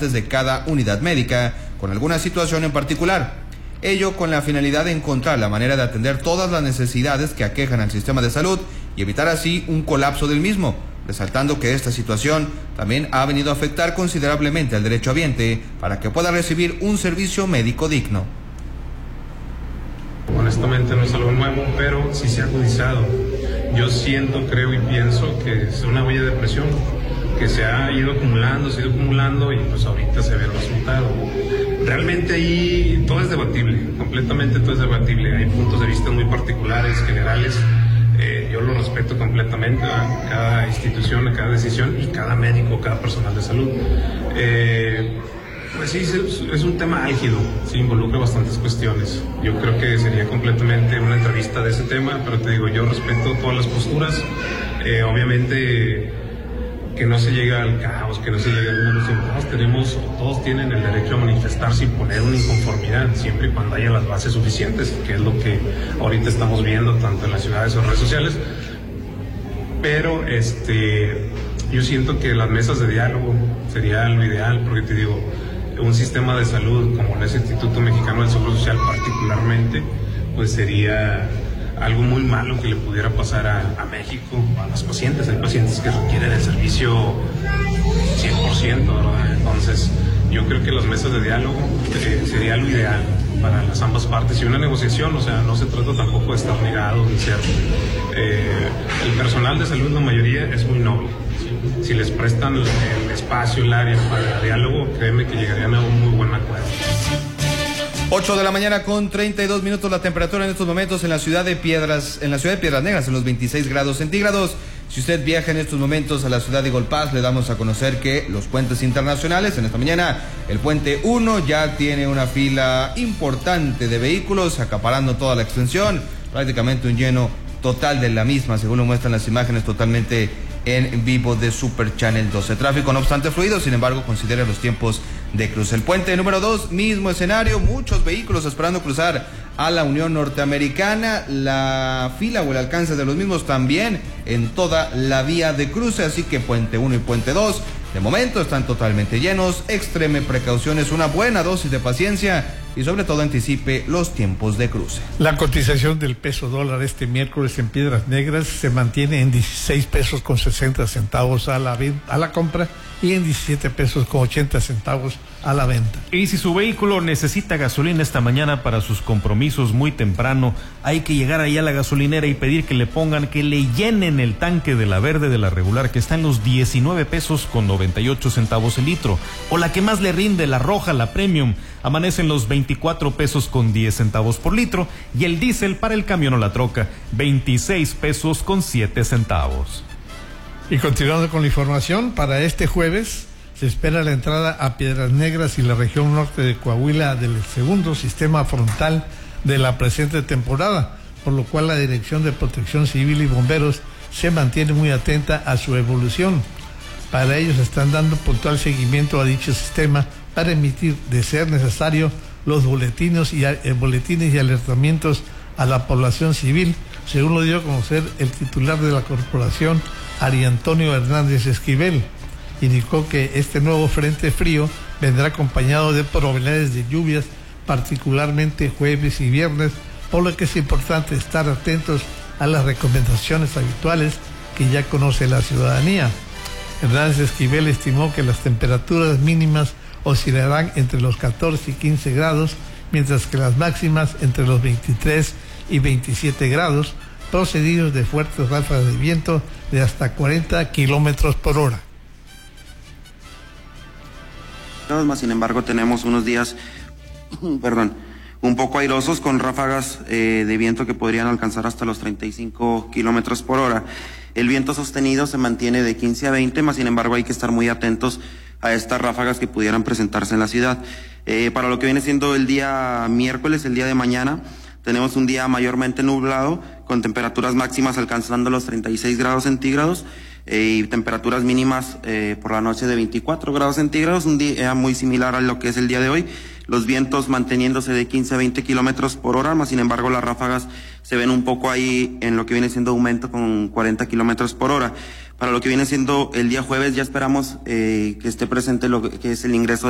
habitantes de cada unidad médica con alguna situación en particular. Ello con la finalidad de encontrar la manera de atender todas las necesidades que aquejan al sistema de salud y evitar así un colapso del mismo, resaltando que esta situación también ha venido a afectar considerablemente al derechohabiente para que pueda recibir un servicio médico digno. Honestamente no es algo nuevo, pero sí se ha agudizado. Yo siento, creo y pienso que es una olla de presión que se ha ido acumulando y pues ahorita se ve el resultado. Realmente ahí todo es debatible, completamente todo es debatible. Hay puntos de vista muy particulares, generales. Yo lo respeto completamente a cada institución, a cada decisión y cada médico, cada personal de salud. Pues sí, es un tema álgido, sí, involucra bastantes cuestiones. Yo creo que sería completamente una entrevista de ese tema, pero te digo, yo respeto todas las posturas. Obviamente que no se llega al caos, que no se llega al número. Todos tienen el derecho a manifestarse y poner una inconformidad, siempre y cuando haya las bases suficientes, que es lo que ahorita estamos viendo tanto en las ciudades o en redes sociales. Pero yo siento que las mesas de diálogo sería lo ideal, porque te digo, un sistema de salud como el Instituto Mexicano del Seguro Social particularmente, pues sería algo muy malo que le pudiera pasar a México, a los pacientes. Hay pacientes que requieren el servicio 100%, ¿verdad? Entonces, yo creo que las mesas de diálogo sería lo ideal para las ambas partes y una negociación. O sea, no se trata tampoco de estar negados ni ser. El personal de salud, la mayoría, es muy noble. Si les prestan el espacio, el área para el diálogo, créeme que llegarían a un muy buen acuerdo. 8 de la mañana con 32 minutos, la temperatura en estos momentos en la ciudad de Piedras Negras, en los 26 grados centígrados. Si usted viaja en estos momentos a la ciudad de Golpaz, le damos a conocer que los puentes internacionales, en esta mañana, el puente 1 ya tiene una fila importante de vehículos acaparando toda la extensión, prácticamente un lleno total de la misma, según lo muestran las imágenes totalmente en vivo de Super Channel 12. Tráfico no obstante fluido, sin embargo considera los tiempos de cruce. El puente número 2, mismo escenario, muchos vehículos esperando cruzar a la Unión Norteamericana, la fila o el alcance de los mismos también en toda la vía de cruce, así que puente 1 y puente 2 de momento están totalmente llenos. Extreme precauciones, una buena dosis de paciencia y sobre todo anticipe los tiempos de cruce. La cotización del peso dólar este miércoles en Piedras Negras se mantiene en 16 pesos con 60 centavos a la compra y en 17 pesos con 80 centavos a la venta. Y si su vehículo necesita gasolina esta mañana para sus compromisos muy temprano, hay que llegar ahí a la gasolinera y pedir que le llenen el tanque de la verde de la regular, que está en los 19 pesos con 98 centavos el litro, o la que más le rinde, la roja, la premium, amanece en los 24 pesos con 10 centavos por litro, y el diésel para el camión o la troca, 26 pesos con 7 centavos. Y continuando con la información, para este jueves se espera la entrada a Piedras Negras y la región norte de Coahuila del segundo sistema frontal de la presente temporada, por lo cual la Dirección de Protección Civil y Bomberos se mantiene muy atenta a su evolución. Para ello se están dando puntual seguimiento a dicho sistema para emitir, de ser necesario, los boletines y alertamientos a la población civil, según lo dio a conocer el titular de la corporación, Ari Antonio Hernández Esquivel. Indicó que este nuevo frente frío vendrá acompañado de probabilidades de lluvias, particularmente jueves y viernes, por lo que es importante estar atentos a las recomendaciones habituales que ya conoce la ciudadanía. Hernández Esquivel estimó que las temperaturas mínimas oscilarán entre los 14 y 15 grados, mientras que las máximas entre los 23 y 27 grados, procedidos de fuertes ráfagas de viento de hasta 40 kilómetros por hora. Sin embargo, tenemos unos días, un poco airosos con ráfagas de viento que podrían alcanzar hasta los 35 kilómetros por hora. El viento sostenido se mantiene de 15 a 20, más sin embargo hay que estar muy atentos a estas ráfagas que pudieran presentarse en la ciudad. Para lo que viene siendo el día miércoles, el día de mañana, tenemos un día mayormente nublado, con temperaturas máximas alcanzando los 36 grados centígrados y temperaturas mínimas por la noche de 24 grados centígrados, un día muy similar a lo que es el día de hoy. Los vientos manteniéndose de 15 a 20 kilómetros por hora, más sin embargo las ráfagas se ven un poco ahí en lo que viene siendo aumento con 40 kilómetros por hora. Para lo que viene siendo el día jueves ya esperamos que esté presente lo que es el ingreso